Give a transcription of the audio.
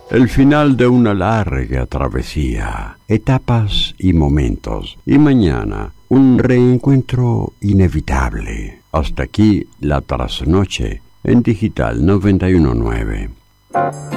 el final de una larga travesía, etapas y momentos, y mañana un reencuentro inevitable. Hasta aquí la trasnoche en Digital 919.